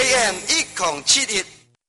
AM 1071。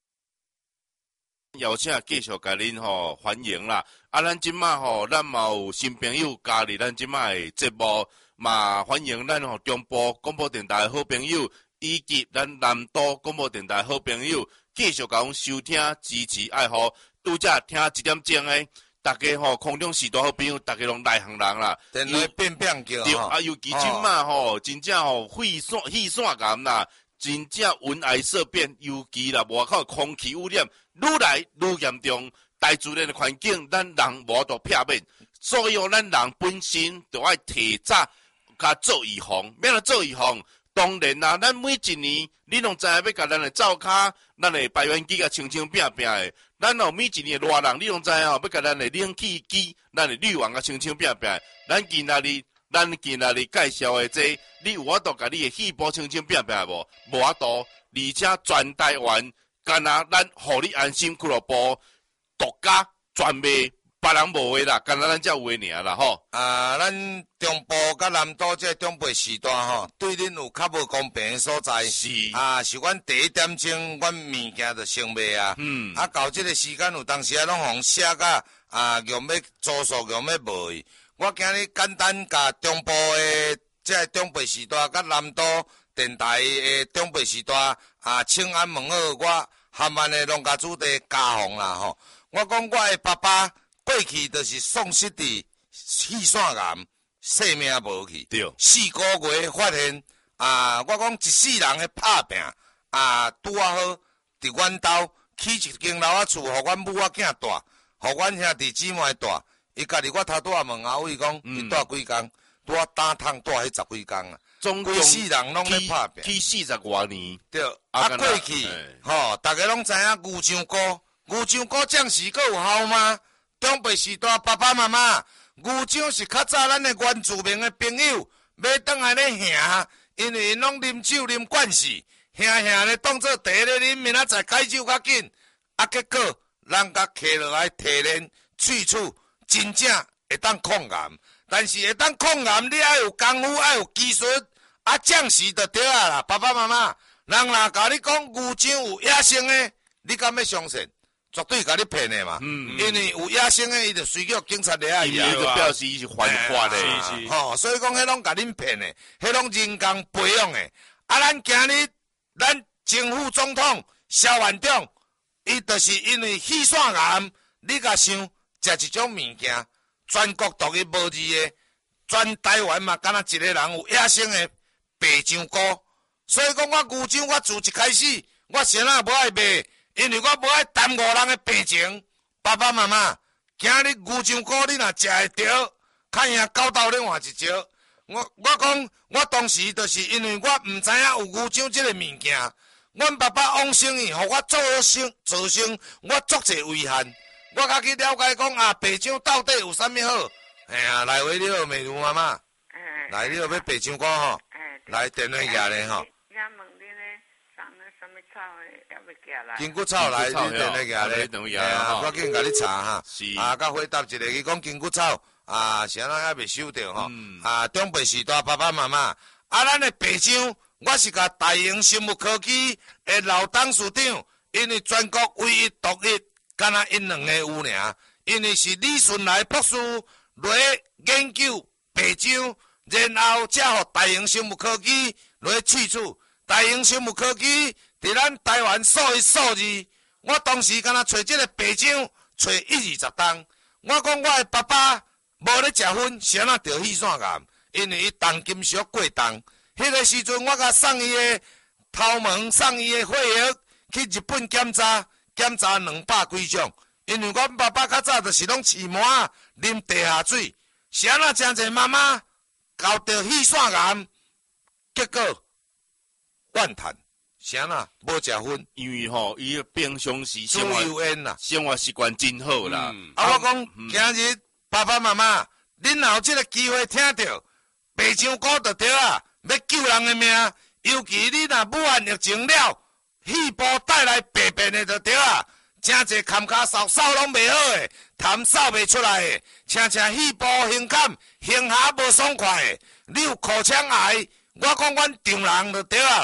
邀请继续甲恁欢迎啦！咱即马咱嘛有新朋友加入咱即马的节目，嘛欢迎咱中部广播电台的好朋友，以及咱南都广播电台的好朋友，继续甲阮收听、支持、爱护。拄则听1点钟的，大家空中时代好朋友，大家拢内行人啦。 电话变叫对啊，尤其即马真正气散感啦。真正闻癌色变，尤其啦，外口空气污染愈来愈严重，大自然的环境，咱人无度避免，所以咱人本身就要提早甲做预防。免了做预防，当然啦，咱每一年，你拢知影要甲咱的灶骹、咱的排烟机甲清清摒摒的。咱每一年的热人，你拢知影要甲咱的冷气机、咱的滤网甲清清摒摒。咱今仔日介绍的这，你有法度甲你的细胞清清摒摒无？无法度，而且全台湾，干那咱互你安心俱乐部独家专卖，别人无的啦，干那咱才有的尔啦吼。 咱中部甲南都这中北时段对恁有较无公平的所在。 是是阮第1点钟，阮物件就先卖啊。到这个时间有当时拢互写甲用要租数用要卖。我今日简单甲中部的这中北时段甲南都电台的中北时段请安问好，我含万的农家主题家访啦吼。我讲我的爸爸过去就是丧失伫气散癌，性命无去。 对 4个月发现我讲一世人的拍拼拄啊好伫阮兜起一间楼仔厝，互阮母仔囝住，互阮兄弟姊妹住。伊家己我头拄仔问阿伟讲，伊住几工？拄啊打通住迄10几工啊。规世人拢咧拍拼。 去40多年。 对，过去大家拢知影牛樟菇暂时阁有效吗？中北时代爸爸妈妈，牛樟是较早咱的原住民的朋友，要倒来咧行，因为因拢啉酒啉惯势，行咧当做茶咧啉，明仔载解酒较紧。结果人甲摕落来提炼萃取。真正会当抗癌，但是会当抗癌，你爱有功夫，爱有技术，暂时就对啊啦。爸爸妈妈，人若甲你讲牛樟有野生的，你敢要相信？绝对甲你骗的嘛。因为有野生的，伊就随叫警察来伊就表示伊是犯法的。 所以讲，迄拢甲恁骗的，迄拢人工培养的。咱今日咱政府总统萧院长，伊就是因为气散癌，你甲想？食一种物件，全国独一无二的，全台湾嘛，敢若一个人有野生的白樟菇。所以讲，我牛樟我自一开始，我先无爱卖，因为我无爱耽误人的病情。爸爸妈妈，今日牛樟菇你若食会着，看赢狗斗咧换一招。我讲，我当时就是因为我毋知影有牛樟这个物件，阮爸爸往生伊，互我造成我足侪遗憾。我甲去了解讲白樟到底有啥物好？来回你好，美如妈妈。来，你好要白樟菇吼。来电话寄咧吼。 也问你咧，送咧什么草诶，也要寄来。 金骨草来，你电话寄咧。我紧甲你查哈。 是。 甲回答一个，伊讲金骨草是安怎还未收到吼。中北时代爸爸妈妈，咱的白樟，我是甲大英生物科技的老董事长，因为全国唯一独一。敢若因两个有尔，因为是李顺来博士来研究白樟，然后才互大英生物科技来萃取。大英生物科技伫咱台湾数一数二，我当时敢若找这个白樟，找120担。我讲我的爸爸无咧食薰，是安怎着气散癌？因为伊重金属过重。迄个时阵，我甲送伊的头毛，送伊的血液去日本检查。200几种，因为阮爸爸较早就是拢饲毛仔，啉地下水，是安怎真侪妈妈搞到气散癌，结果怨叹，是安怎无食薰？ 因为伊平常时生活习惯真好啦。 我讲今日爸爸妈妈，恁若有这个机会听到白樟菇就对啊，要救人的命，尤其你若武汉疫情了。细胞带来病变的就对啊，真侪坎卡扫拢袂好诶，痰扫袂出来诶，请细胞胸坎胸下无爽快诶，你有口腔癌，我讲阮丈人就对啊啦，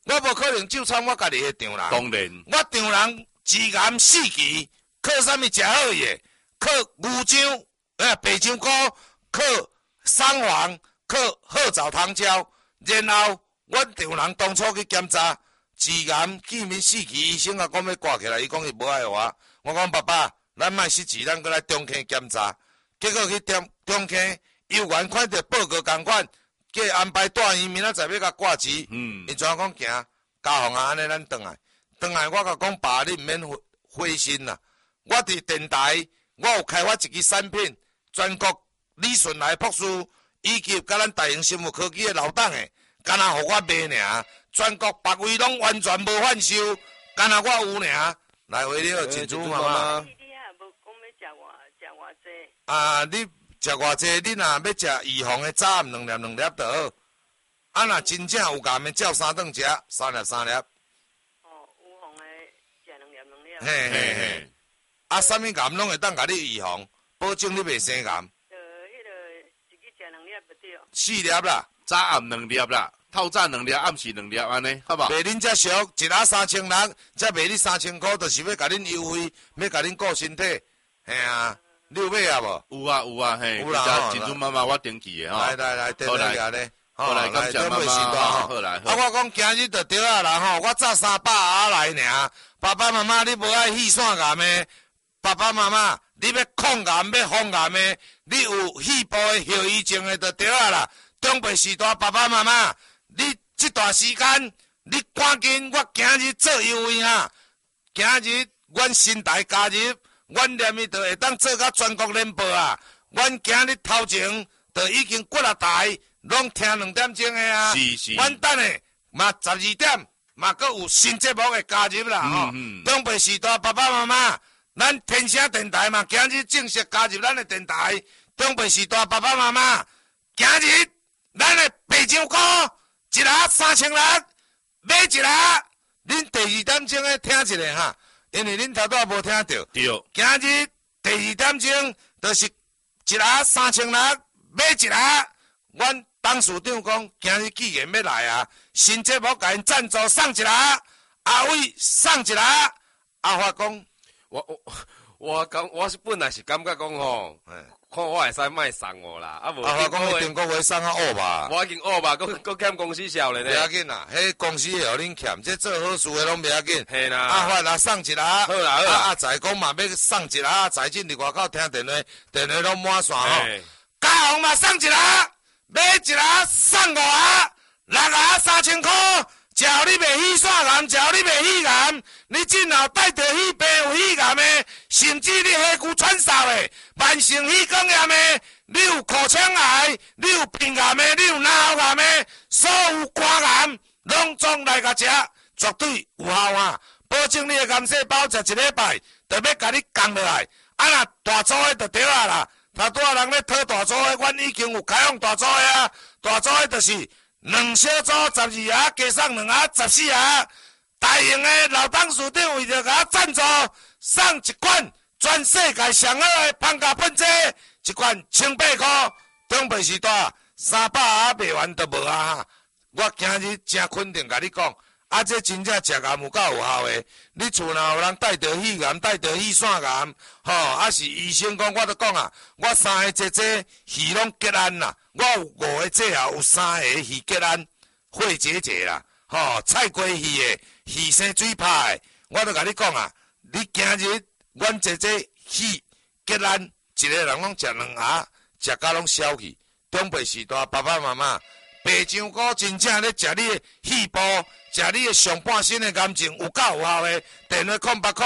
我无可能就参我家己的场人。 当然， 我场人治癌4期，靠啥物食好嘢？靠牛樟、白樟菇，靠桑黄，靠褐藻糖胶。然后阮场人当初去检查，治癌见面4期，医生啊讲要挂起来，伊讲伊无爱我。我讲爸爸，咱莫失志，咱过来中坑检查。结果去中坑，幼员看到报告同款，叫伊安排带医，明仔载要甲挂治。伊怎讲行？家访啊，安尼咱转来，我甲讲爸，你毋免灰心啦。我伫电台，我有开发一支产品，全国李顺来博士以及甲咱大型生物科技的老董的，干那互我卖尔，全国别位拢完全无贩售，干那我有尔。来回你好，珍珠妈妈。 你也无讲要食偌济？ 啊，你食偌济？你若要食预防的早暗2粒就好。啊，若真正有癌的，照3顿食，3粒。 哦，有防的食2粒。 嘿嘿嘿。啊，啥物癌拢会当甲你预防，保证你袂生癌。 迄个一日食2粒就对。 4粒啦， 早暗2粒啦，透早2粒，暗时2粒，安尼，好无？ 卖恁遮俗，一盒3600，才卖你3000块，就是要甲恁优惠，要甲恁顾身体。嘿啊，你有买啊无？ 有啊，嘿， 有啦， 珍珠妈妈我登记的吼。 来，电话来咧。 好来，感谢妈妈。好来。 啊，我讲今日就对啊啦吼，我早300盒来尔。爸爸妈妈，你无爱血栓癌的？爸爸妈妈，你要抗癌要防癌的？你有肺部的后遗症的就对啊啦。中北时代爸爸妈妈，你这段时间你赶紧，我今日做优惠啊！今日阮新台加入，阮连伊就会当做到全国联播啊！阮今日头前就已经几啊台。拢听2点钟的啊！ 是。 阮等下嘛12点嘛，阁有新节目的加入啦吼。中北时代爸爸妈妈，咱天声电台嘛，今日正式加入咱的电台。中北时代爸爸妈妈，今日咱的白樟菇一盒3600，买一盒。恁第2点钟的听一下哈，因为恁头拄无听到。 对。 今日第2点钟就是一盒3600，买一盒。阮董事长讲，今日既然要来啊，新节目甲因赞助送一盒，阿伟送一盒，阿发讲， 我是本来是感觉讲吼，看我会使卖送我啦，啊无。 阿发讲中国话送啊恶吧？ 我已经恶吧，搁欠公司销咧呢。 不要紧啦，迄公司会互恁欠，这做好事的拢不要紧。 嘿啦。 阿发啦送一盒， 好啦。 阿仔讲嘛要送一盒，财进伫外口听电话拢满线吼。嘉宏嘛送一盒。买一盒送5盒，6盒3000块。只要你袂血栓癌，只要你袂血癌，你今后带着血病有血癌的，甚至你下躯喘嗽的，慢性血管炎的，你有口腔癌，你有鼻癌的，你有脑癌的，所有肝癌，拢总来甲食，绝对有效啊！保证你的癌细胞食1礼拜，就要甲你降落来。啊若大组的就对啊啦。他多人咧讨大组的，阮已经有开放大组的啊！大组的就是2小组12盒，加送2盒14盒。大型的老董事长为着甲我赞助，送一罐全世界上好的芳加喷剂，一罐18块。中北时代300盒卖完就无啊！我今日真肯定甲你讲。啊，这真正食癌有够有效的。你厝若有人带着血癌、带着血栓癌，吼，啊是医生讲，我都讲啊，我3个姐血拢结案啦，我有5个姐啊，有3个血结案，血结啦，吼，菜瓜血的血生水拍的，我都甲你讲啊，你今日阮姐血结案，一个人拢食2盒，食甲拢消去。中北时代爸爸妈妈。白樟菇真正咧食你的肺部，食你的上半身的癌症有够有效的。电话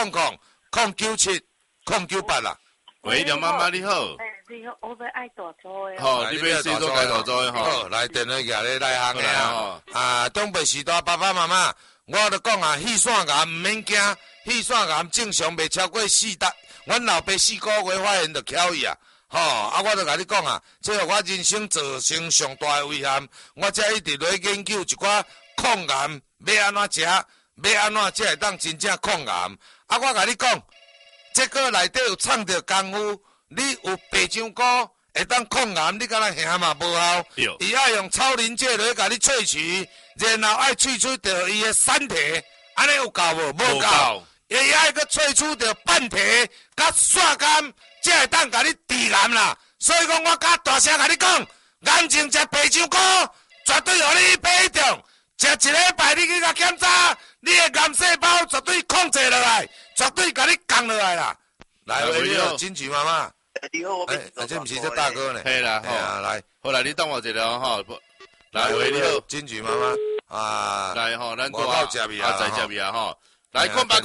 0800-097-098啦。 喂，梁妈妈你好。 你好，我要爱大组的。 好，你要先做改大组的吼。 好，来电话举咧来行的啊。啊，中北时代爸爸妈妈，我都讲啊，血栓癌唔免惊，血栓癌正常袂超过4大，阮老爸4个月发现就巧伊啊。吼，啊，我著甲你讲啊，这互我人生造成上大的危险，我才一直咧研究一寡抗癌，要安怎食，要安怎才会当真正抗癌。啊，我甲你讲，这个内底有藏着功夫，你有白樟菇， 会当抗癌，你敢若兄嘛无效。伊爱用草磷介来甲你萃取，然后爱萃取到伊的散体，安尼有够无？无够。伊爱搁萃取到半体甲腺苷，才会当甲你治癌啦。所以讲，我甲大声甲你讲，癌症食白香菇，绝对互你保重。食一礼拜，你去甲检查，你的癌细胞绝对控制落来，绝对甲你降落来啦。来，你好，金菊妈妈。 你好，我这不是这大哥呢。 嘿啦， 吼，来， 好来，你等我一下吼。来，喂，你好， 金菊妈妈啊。 来吼，咱我到这边啊， 在这边啊吼。来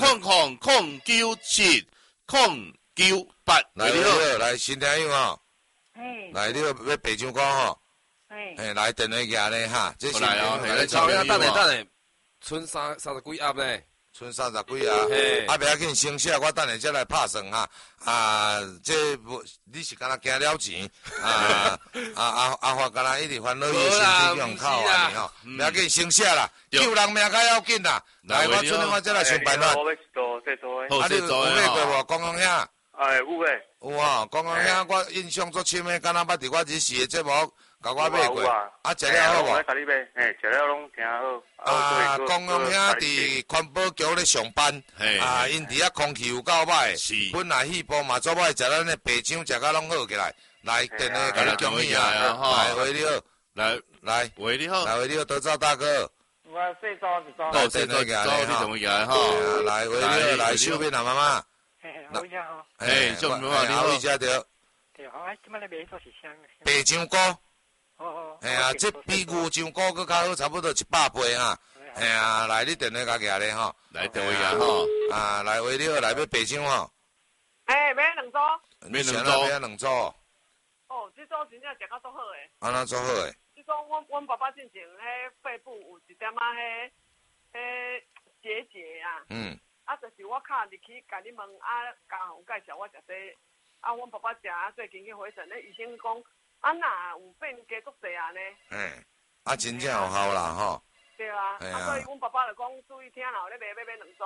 ，08000978， 来，你好，来新听友吼。来，你好，要白香菇吼。来电话举咧哈，这是来哦， 等下，剩30几盒呢？ 剩30几盒，啊，不要紧，先写，我等下再来拍算哈。这你是敢若惊了钱阿发敢若一直烦恼伊的身体用靠啊，吼，不要紧，先写啦，救人命较要紧啦。来，我出来我再来想办法。 我要做这做诶。 啊，你有买过无？公公兄？ 有诶。 有啊，公公兄，我印象足深诶，敢若捌伫我日时诶节目。甲我买过，食了好无？ 我甲你买，食了拢挺好。 公公兄伫环保局咧上班，因伫遐空气有够歹，本来细胞嘛做歹，食咱咧白肠食甲拢好起来。来，电话甲你讲起啊，来，喂你好，来， 喂你好， 来，喂你好，德照大哥。 我细早一早。 到细早你怎么样哈？ 来，喂你好，来，秀斌啊妈妈。 好呀好。 秀斌妈妈你好， 一家着。 对，好，即摆咧卖都是香。 白香菇。这比牛香菇搁较好，差不多100倍哈。来你电话甲举咧吼。 来电话举吼。 来喂你好，来要白香吼。 买2组。 买2组。 哦，这组真正食到足好诶。 安怎足好诶？ 这组阮爸爸之前迄肺部有一点迄结啊。就是我敲入去甲你问家父介绍我食这，阮爸爸食最近去回诊咧，医生讲。若有变加足济安尼， 真正有效啦吼。 对啊，所以阮爸爸就讲注意听啦，咧买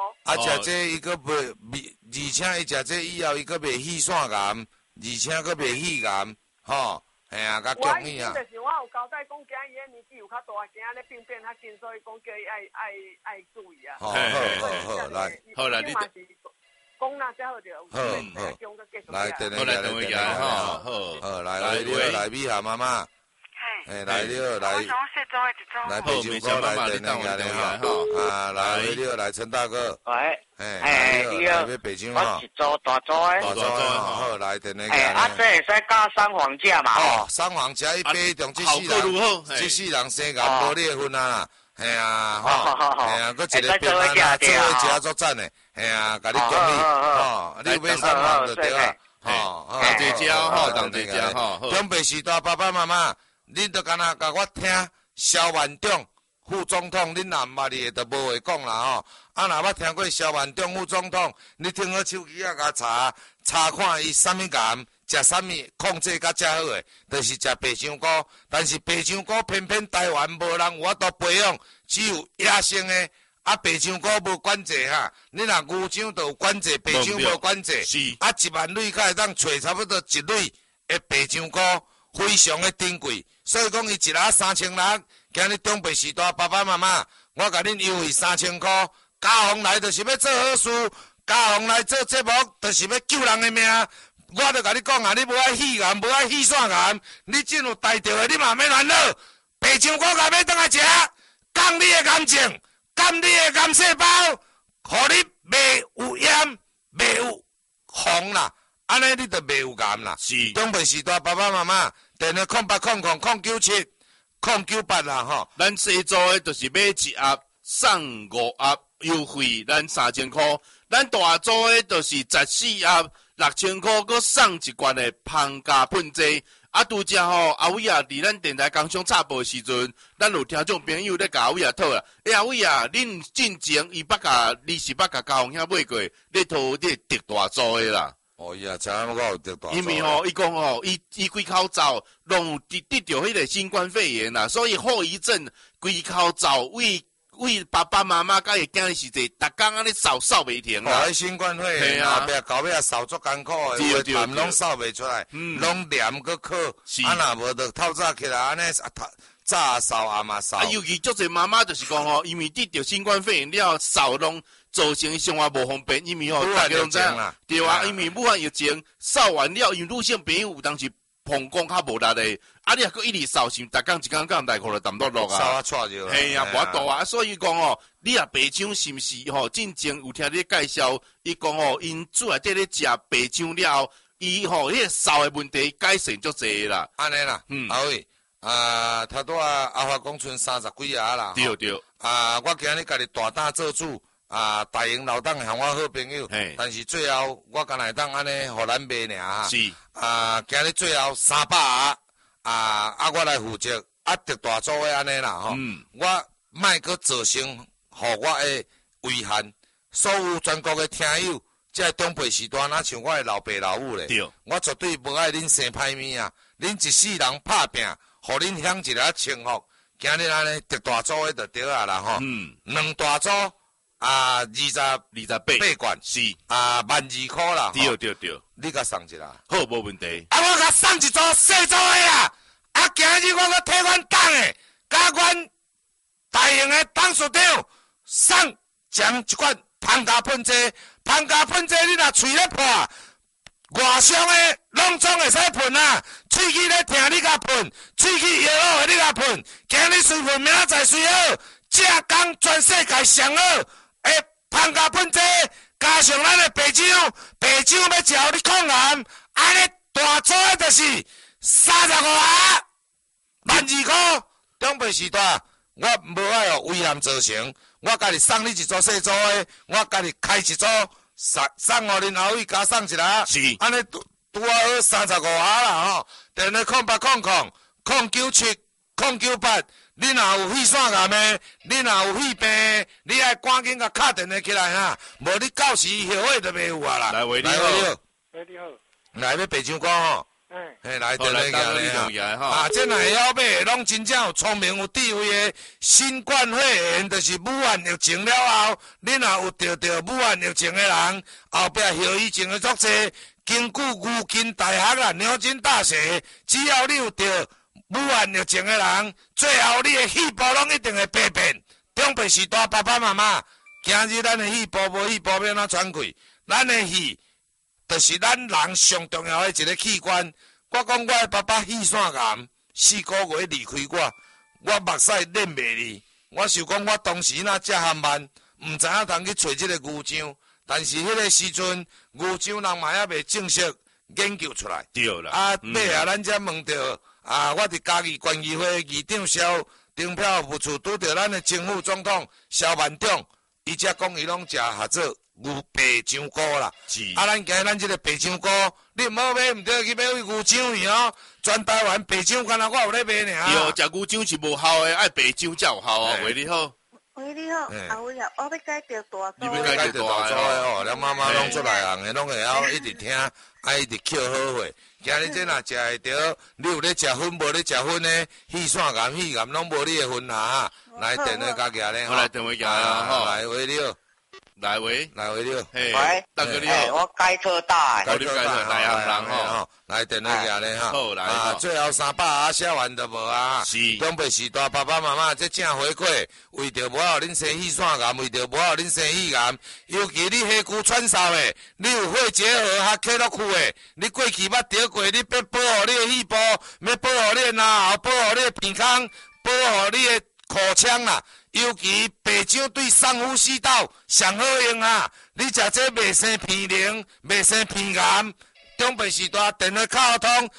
2组。 食这伊个袂，而且伊食这以后伊个袂气腺癌，而且佫袂肺癌，吼，甲强气啊。 就是我有交代讲，惊伊个年纪有较大，惊咧病变较紧，所以讲叫伊爱注意啊。 好，来，你。 讲那才好着， 来，电话好， 来，你好，来米霞妈妈，来你好，来，来北京哥来电话咧哈，来你好，来陈大哥， 喂， 你好，来北京哈， 我一组大组诶， 好，来电话咧， 这会使加三黄价嘛？ 哦，三黄价伊杯中这世人生癌无裂分啊。吓，佫一个平安啊，做伙食作赞诶，甲你讲你有买3万就对啊， 当一只吼，当一只吼。 中北时代爸爸妈妈，恁着敢若甲我听萧万长副总统，恁若毋捌伊就无话讲啦吼。若捌听过萧万长副总统，你听好手机甲查看伊啥物癌。食啥物控制较正好诶，就是食白香菇。但是白香菇偏偏台湾无人有法度培养，只有野生诶。白香菇无管制哈，你若牛肠就有管制，白香无管制。1万蕊才会当找差不多1蕊诶白香菇，非常诶珍贵。所以讲伊一盒3600，今日中北时代爸爸妈妈，我甲恁优惠3000块。家风来就是要做好事，家风来做节目就是要救人诶命。我就甲你讲啊，你无爱肺癌，无爱肺腺癌，你真有大着诶，你嘛免烦恼。白香菇甲要当来食，降你诶癌症，降你诶癌细胞，互你袂有炎，袂有红啦，安尼你就袂有癌啦。 是。 中北时代爸爸妈妈，电话08000978啦吼。 咱细组诶，就是买1盒送5盒，优惠咱3000块。咱大组诶，就是14盒。6000块，佮送1罐的芳加喷剂。拄则吼，阿伟啊，伫咱电台工商插播时阵，咱有听众朋友咧甲阿伟啊讨啦。阿伟啊，恁进前伊你是捌甲家风兄买过，你讨你得大组的啦。 哦呀，真我有得大组。 因为吼，伊讲吼，伊规口罩拢得着迄个新冠肺炎啦，所以后遗症规口罩为爸爸妈妈甲伊囝时阵，逐工安尼扫袂停啦。 后新冠肺炎后壁到尾扫足艰苦的，有的痰拢扫袂出来，拢黏个靠，若无就透早起来安尼早扫暗嘛扫。 尤其足侪妈妈就是讲吼，因为得着新冠肺炎了，扫拢造成生活无方便，因为吼大家拢知对啊，因为武汉疫情扫完了，因为女性朋友有当时膀胱较无力的，你若佫一直扫，是逐工一工内裤就澹落啊。 扫啊错着。 嘿啊，无法度啊，所以讲吼，你若白肠是毋是吼？进前有听你介绍，伊讲吼，因厝内底咧食白肠了后，伊吼迄个扫的问题改善足侪啦。 安尼啦，阿伟。头拄阿发讲剩30几啊啦， 对对。 我今日家己大胆做主，大营老党向我好朋友，但是最后我敢来当安尼互咱卖尔。 是。 今日最后300我来负责，得大组的安尼啦吼。我莫阁造成互我的危害，所有全国的听友，这中辈时段哪像我的老爸老母咧？ 对。我绝对无爱恁生歹面啊！恁一世人拍拼。互恁享一个称呼，今日安尼得大组的就对啊啦吼。2大组28罐是 12000啦。 对对对， 你甲送一啦。 好，无问题。 我甲送一组细组的啦。今日我甲替阮党的，甲阮大营的董事长送将一罐芳加喷剂，芳加喷剂你若喙咧破。外伤的拢总会使喷啊，喙齿咧疼你甲喷，喙齿摇好的你甲喷，今日随喷，明仔载随好，这工全世界上好的芳加喷剂，加上咱的白肠，白肠要照你抗癌，安尼大组的就是35啊，12000块，中辈时代，我无爱互危险造成，我家己送你一组细组的，我家己开一组。送互恁后位加送一啦， 是安尼拄好35下啦吼。电话0800097098，恁若有肺腺癌的，恁若有肺病的，你爱赶紧甲敲电话起来哈，无你到时后尾就袂有啊啦。 来喂你好， 你好， 来要白肠膏吼。来电话哈，这若会晓买，拢真正有聪明有智慧的。新冠肺炎就是武汉疫情了后，恁若有得到武汉疫情的人，后壁后遗症的足侪。根据牛津大学啦、牛津大学，只要你有得武汉疫情的人，最后你的细胞拢一定会病变。中辈时代爸爸妈妈，今日咱的细胞无细胞要怎传过？咱的肺。就是咱人上重要的一个器官。我讲我的爸爸肺腺癌4个月离开我目屎忍袂离。我想讲我当时若遮含慢，毋知影通去找这个牛肠，但是迄个时阵牛肠人嘛还未正式研究出来。 对啦。 尾咱才问到我伫嘉义县议会议长萧丁票副处拄到咱的政府总统萧万长，伊才讲伊拢食合作。牛白肠膏啦，咱今日咱这个白肠膏，你唔好买，唔对去买牛肠去哦。全台湾白肠，敢若我有咧买呢。 对，食牛肠是无效的，爱白肠才有效啊。喂，你好。 喂，你好，阿伟啊，我要改着大组。 你要改着大组的哦，咱妈妈拢出来人的，拢会晓一直听，一直捡好货。今日这若食会着，你有咧食薰，无咧食薰呢？肺腺癌、肺癌拢无你的薰啦哈。来电话加起咧， 我来电话加啦， 来喂你好。 来喂， 你好， 喂， 大哥你好， 我改错大， 改错大洋人吼， 来电话下咧哈， 好来， 最后300写完都无啊， 是， 中辈时代爸爸妈妈这正回馈，为着无互恁生肺腺癌，为着无互恁生肺癌，尤其你下躯喘嗽的，你有肺结核还克落去的，你过去捌得过，你要保护你的细胞，要保护你的脑，保护你的鼻腔，保护你的口腔啦。尤其白肠对上呼吸道上好用啊！你食这袂生鼻炎，袂生鼻癌。中辈时代电话卡通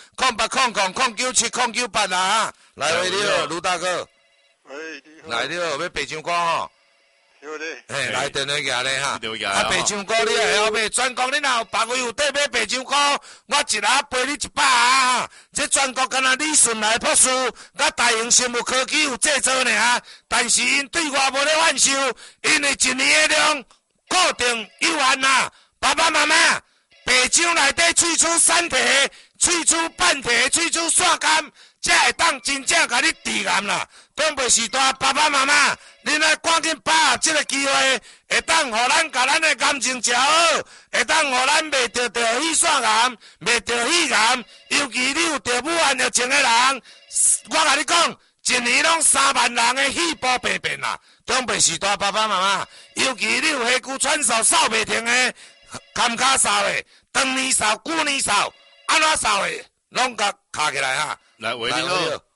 0800097098啦！来喂，你好，卢大哥。 喂，你好。 来你好，要白肠膏吼。 有咧。 嘿，来电话夹咧哈。白肠膏你会晓买？全国你若有别位有得买白肠膏，我一日赔你100啊！这全国敢若李顺来博士，甲大营生物科技有制作尔，但是因对外无咧贩售，因为一年的量固定1万啊！爸爸妈妈， 白酒内底萃取散体、萃取半体、萃取腺苷，才会当真正甲你治癌啦。长辈时代，爸爸妈妈，恁来赶紧把握这个机会，会当互咱甲咱的感情调好，会当互咱袂得肺腺癌，袂得肺癌。尤其你有得武汉疫情的人，我甲你讲，一年拢3万人的肺部病变啦。长辈时代，爸爸妈妈，尤其你有下躯喘嗽嗽袂停的，坎骹嗽的，长年嗽、久年嗽，安怎嗽的，拢甲卡起来哈。 来，喂，你好。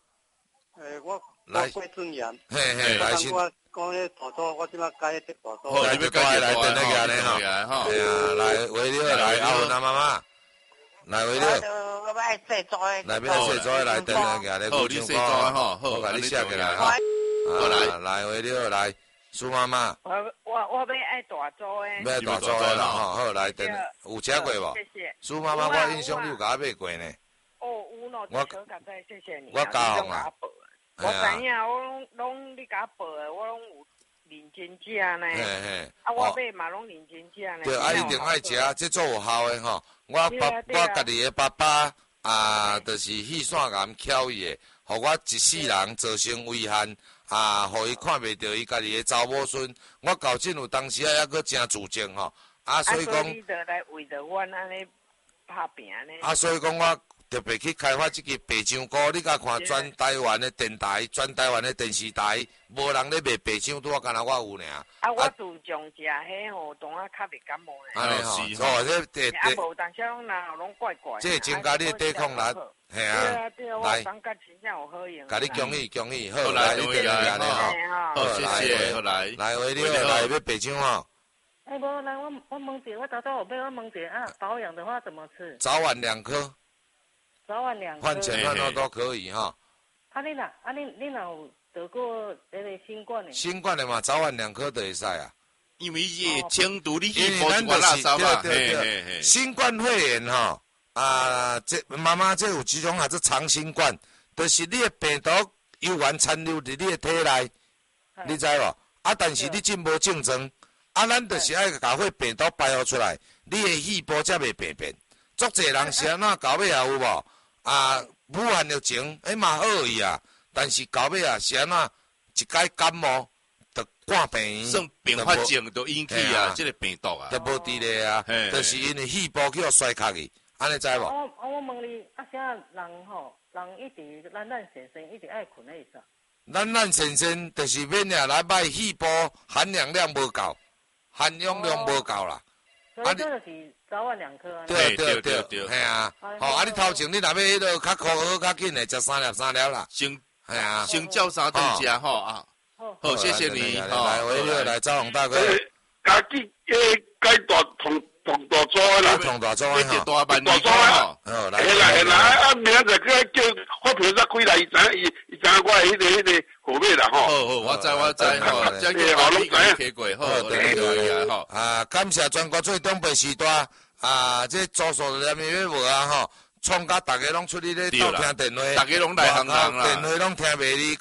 我过尊严。 嘿嘿，来先。 我讲迄大组，我即摆改迄大组。 好，你要改来等那个咧吼。哎呀，来，喂你好，来阿文阿妈妈，来喂你好。 我要洗澡的。 来，要洗澡来等那个咧。 好，你洗澡吼，好， 我甲你写起来哈。来，喂你好，来，苏妈妈。 我要爱大组的。 要大组的啦吼，好来等。有吃过无？ 谢谢。 苏妈妈，我印象你有甲我买过呢。 哦，有喏，我谢谢你。 我教红啊。 我知影，我拢你甲报的，我拢有认真食呢。我买嘛拢认真食呢。 对，一定爱食，这做有效的吼。我家己的爸爸就是肺腺癌巧伊的，互我一世人造成危害互伊看袂到伊家己的查某孙。我到真有当时还阁真自责吼。所以讲。 你得来为着阮安尼拍拼呢。 所以讲我。特别去开发这个白香菇，你甲看全台湾的电台、全台湾的电视台，无人咧卖白香，拄我干那我有尔。 我自从食迄吼，当啊较袂感冒咧。 安尼吼，这无，但是拢哪拢怪怪。 这增加你的抵抗力，系啊。 来，感觉真正有好用。 甲你恭喜，好来， 你等下咧吼。好，谢谢，好来。 来，喂，你好，来要白香吼。 无来，我问姐，我早有买，我问姐保养的话怎么吃？ 早晚2颗。 早晚2颗， 换前换后都可以哈。 你有得过那个新冠的？ 新冠的嘛，早晚2颗都会使啊。 因为伊清除你因肺部垃圾嘛， 对。新冠肺炎吼，这妈妈这有几种这长新冠，就是你的病毒犹原残留伫你的体内，你知无？但是你真无症状，咱就是爱甲迄病毒排除出来，你的肺部才袂病变。足侪人是安怎到尾啊有无？武汉疫情，嘛好伊啊，但是到尾啊是安怎一解感冒，就挂病院。 算并发症都引起这个病毒啊。 都无伫咧啊，就是因为肺部叫衰竭去，安尼知无？ 我问你，啥人吼，人一直懒先生一直爱困在啥？ 懒先生就是免来歹肺部含氧量无够，含氧量无够啦。 所以这就是早晚2颗啊。 对，系啊。你头前你若要迄个较可好较紧的，食3粒啦。 先照3顿食吼啊。好，谢谢你。 来，喂，来赵宏大哥。 家己改大大组啦。 大组啊。 大万大组啊。 来。 明仔载去叫发票再开来，伊知影我迄个号码啦吼。 好，我知吼，将个好你开过，好，来吼。 感谢全国最长辈时代这祖数念咪要无啊吼，创甲大家拢出去咧斗听电话， 大家拢来行啦， 电话拢听袂离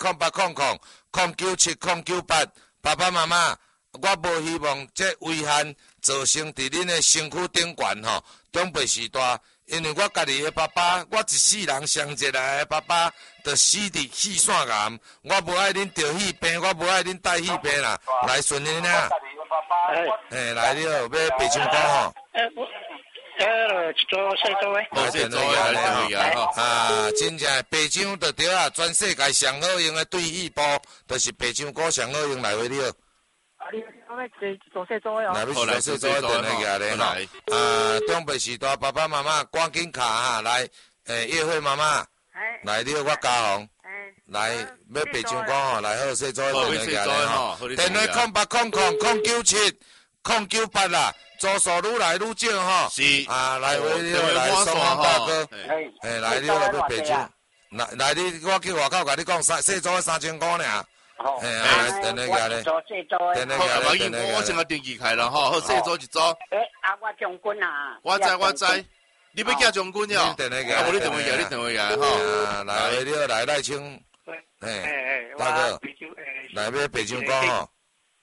，08000978，爸爸妈妈，我无希望这危害造成伫恁的身躯顶悬吼，长辈时代。因为我家己的爸爸，我一世人上一来的爸爸，就死伫肺腺癌。我无爱恁得肺病，我无爱恁带肺病啦。来顺你俩。来你好，要白香菇吼。 一组细组的。 好，细组的。 真正白香就对啊，全世界上好用的对肺部，就是白香菇上好用来为你好。 来要做细组的电话架咧吼。长辈时代，爸爸妈妈赶紧卡来，叶慧妈妈，来你好，我嘉宏，来要白香菇吼，来好细组的电话架咧吼。电话0800097998啦，组数愈来愈少吼。 是来喂你好，来双方大哥，来你好要白香，来你我去外口甲你讲细组的3000块尔。来，等那个咧， 我先个登记开了吼，好，细组一组。 我将军啊。 我知，你要叫将军了。 等那个， 你等我下吼。 来，你好，来赖清，大哥，来要白香菇吼。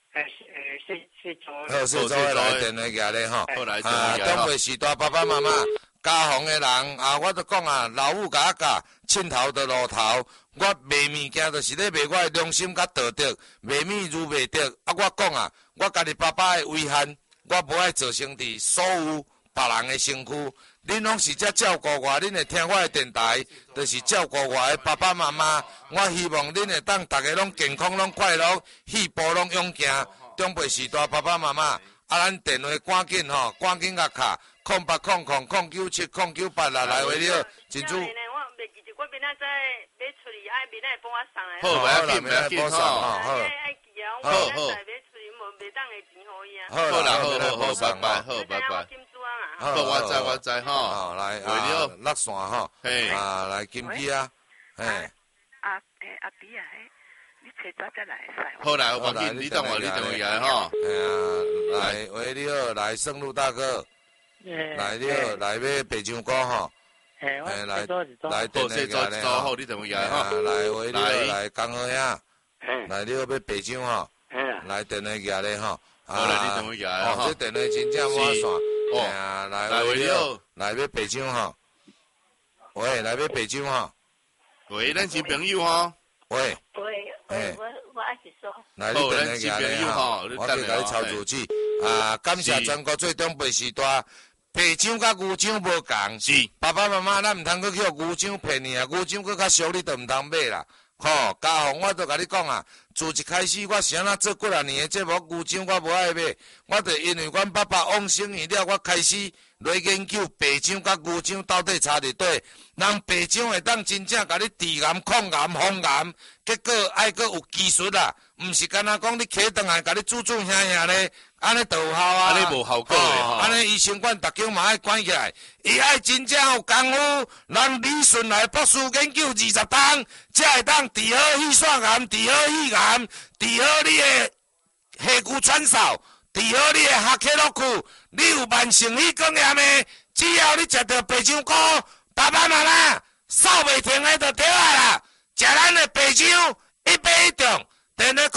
好，四周的来电话举咧吼。 好来， 中北时代爸爸妈妈。家访的人我都讲老母甲我教，凊头就路头。我卖物件就是咧卖我的良心甲道德，卖米如卖德。我讲我家己爸爸的遗憾，我无爱造成伫所有别人的身躯。恁拢是遮照顾我，恁会听我的电台，就是照顾我的爸爸妈妈。我希望恁会当大家拢健康、拢快乐，戏步拢勇行。中北时代爸爸妈妈，咱电话赶紧赶紧甲卡。0800097098来回了，真主。 我明仔载要出去，明仔会帮我送来。 好，明仔记好。 好。 爱记啊，我明仔载要出去，袂当的钱互伊啊。 好啦，好，拜拜，好，拜拜。好，我知吼。 来落线吼。来金鸡啊。 阿弟啊，你找早再来使。 好啦，我紧，你等我来吼。 来，喂，你好，来圣路大哥。来了，来买白酱糕吼，来电话举咧吼， 你等我来吼， 来喂了，来江河呀，来了买白酱吼，来电话举咧吼， 好来你等我举吼， 这电话真正满线，来喂了，来买白酱吼，喂，来买白酱吼， 喂，咱是朋友吼， 喂， 我爱是说， 来你电话举咧吼，我去甲你操作起，感谢全国最中北时代。白酱甲牛酱无共， 是爸爸妈妈，咱毋通去叫牛酱骗你牛酱佫较俗，你都毋通买啦。家访我都甲你讲自一开始我是安怎做几啊年的节目，牛酱我无爱买，我就因为阮爸爸往生去了，我开始来研究白酱甲牛酱到底差伫底。人白酱会当真正甲你治癌、抗癌、防癌，结果爱佫有技术啦，毋是干那讲你摕倒来甲你煮香香咧。安尼就有效安尼无效果的吼。 安尼医生馆逐间嘛爱关起来，伊爱真正有功夫，人李顺来博士研究20档，才会当治好气栓癌、治好肺癌、治好你的下骨喘嗽、治好你的下克洛库。你有慢性肺管炎的，只要你食着白酱糕，爸爸妈妈扫袂停的就对啦。食咱的白酱，一杯一中，电话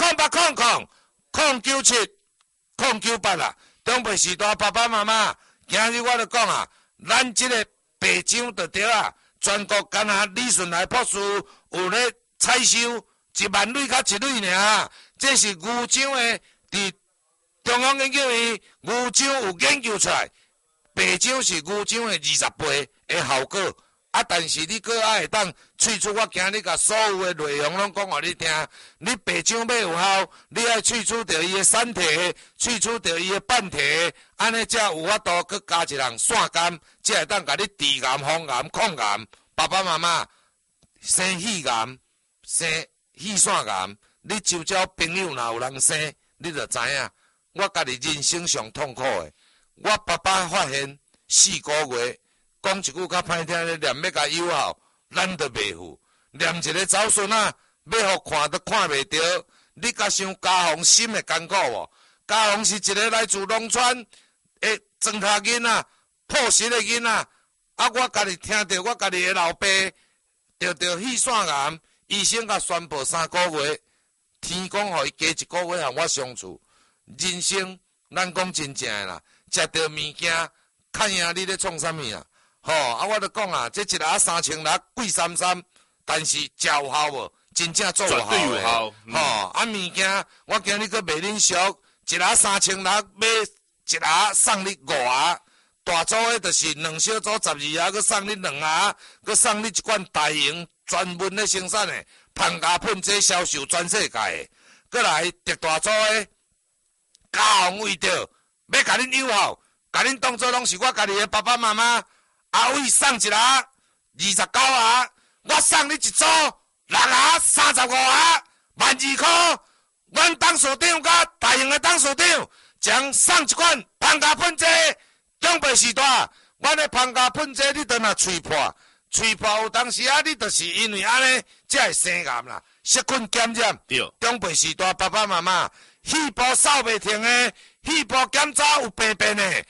0800097098啦，中北时代爸爸妈妈，今日我就讲咱这个白酱就对全国干李顺来博士有咧采收1万蕊较1蕊尔，这是牛酱的，伫中央研究院牛酱有研究出来，白酱是牛酱的20倍的效果。但是你搁会当萃取我今日甲所有的内容拢讲互你听。你白酱要有效，你爱萃取到伊的散体，萃取到伊的半体，安尼才有法度搁加一项线甘，才会当甲你治癌、防癌、抗癌。爸爸妈妈生肺癌、生气栓癌，你周遭朋友若有人生，你就知影。我家己人生上痛苦的，我爸爸发现4个月。讲一句较歹听的，念要甲友好，咱都袂赴；念一个走孙要互看都看袂着。你甲想家访心会艰苦无？家访是一个来自农村的庄稼囡仔、朴实的囡仔。我家己听到我家己的老爸得气栓癌，医生甲宣布3个月，天公互伊加1个月和我相处。人生咱讲真正的啦，食着物件，看呀你咧创啥物啊？我就讲这一盒3600贵33，但是有效无？真正做有效的。有效。物件我今日搁卖恁俗，一盒3600买一盒送你5盒，大组的就是2小组12盒，搁送你2盒，搁送你一罐大型专门咧生产的芳加喷剂销售全世界的，搁来特大组的，家访为着要甲恁友好，甲恁当作拢是我家己的爸爸妈妈。阿伟送一盒29盒，我送你一组6盒35盒，12,000块。阮董事长甲大营的董事长将送一罐芳加喷剂，中北时代，阮的芳加喷剂你都若吹破有当时你就是因为安尼才会生癌啦，细菌感染。对，中北时代爸爸妈妈，肺部扫袂停的，肺部检查有病变的。